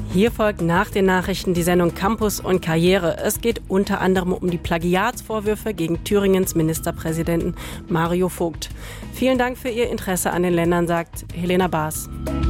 Hier folgt nach den Nachrichten die Sendung Campus und Karriere. Es geht unter anderem um die Plagiatsvorwürfe gegen Thüringens Ministerpräsidenten Mario Vogt. Vielen Dank für Ihr Interesse an den Ländern, sagt Helena Baas.